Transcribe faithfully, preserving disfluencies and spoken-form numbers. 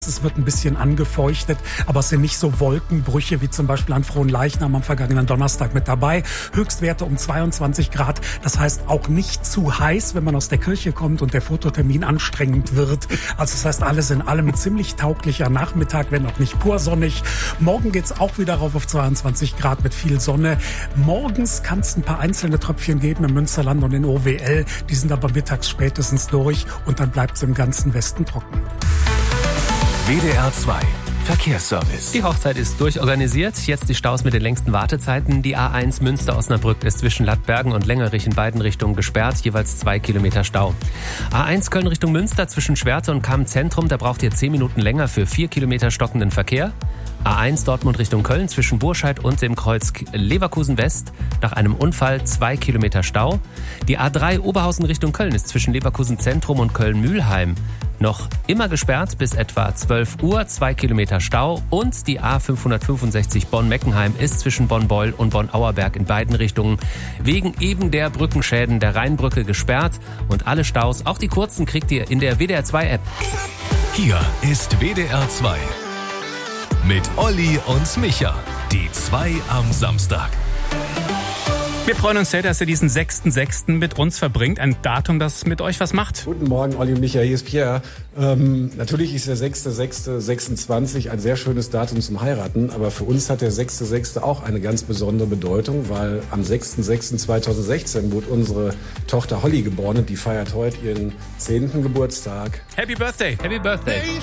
Es wird ein bisschen angefeuchtet, aber es sind nicht so Wolkenbrüche wie zum Beispiel an Fronleichnam am vergangenen Donnerstag mit dabei. Höchstwerte um zweiundzwanzig Grad, das heißt auch nicht zu heiß, wenn man aus der Kirche kommt und der Fototermin anstrengend wird. Also das heißt alles in allem ein ziemlich tauglicher Nachmittag, wenn auch nicht pur sonnig. Morgen geht's auch wieder rauf auf zweiundzwanzig Grad mit viel Sonne. Morgens kann es ein paar einzelne Tröpfchen geben im Münsterland und in O W L. Die sind aber mittags spätestens durch und dann bleibt es im ganzen Westen trocken. W D R zwei Verkehrsservice. Die Hochzeit ist durchorganisiert. Jetzt die Staus mit den längsten Wartezeiten. Die A eins Münster-Osnabrück ist zwischen Lattbergen und Längerich in beiden Richtungen gesperrt. Jeweils zwei Kilometer Stau. A eins Köln Richtung Münster zwischen Schwerte und Kamm-Zentrum. Da braucht ihr zehn Minuten länger für vier Kilometer stockenden Verkehr. A eins Dortmund Richtung Köln zwischen Burscheid und dem Kreuz Leverkusen West. Nach einem Unfall zwei Kilometer Stau. Die A drei Oberhausen Richtung Köln ist zwischen Leverkusen Zentrum und Köln-Mühlheim noch immer gesperrt bis etwa zwölf Uhr, zwei Kilometer Stau. Und die A fünfhundertfünfundsechzig Bonn-Meckenheim ist zwischen Bonn-Beul und Bonn-Auerberg in beiden Richtungen wegen eben der Brückenschäden der Rheinbrücke gesperrt. Und alle Staus, auch die kurzen, kriegt ihr in der W D R zwei App. Hier ist W D R zwei mit Olli und Micha, die zwei am Samstag. Wir freuen uns sehr, dass ihr diesen sechsten sechsten mit uns verbringt. Ein Datum, das mit euch was macht. Guten Morgen, Olli und Micha, hier ist Pierre. Ähm, natürlich ist der sechster sechster sechsundzwanzig ein sehr schönes Datum zum Heiraten, aber für uns hat der sechster sechster auch eine ganz besondere Bedeutung, weil am sechster sechster zweitausendsechzehn wurde unsere Tochter Holly geboren und die feiert heute ihren zehnten Geburtstag. Happy Birthday! Happy Birthday!